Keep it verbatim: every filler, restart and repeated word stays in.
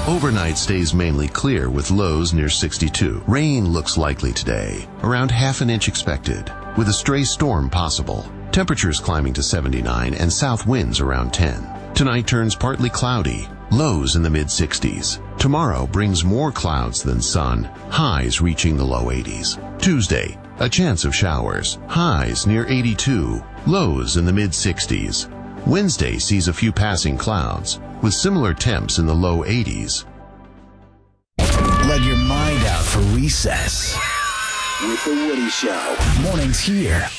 Overnight stays mainly clear with lows near sixty-two. Rain looks likely today, around half an inch expected, with a stray storm possible. Temperatures climbing to seventy-nine and south winds around ten. Tonight turns partly cloudy, lows in the mid sixties. Tomorrow brings more clouds than sun, highs reaching the low eighties. Tuesday, a chance of showers, highs near eighty-two, lows in the mid sixties. Wednesday sees a few passing clouds, with similar temps in the low eighties. Let your mind out for recess with The Woody Show. Mornings here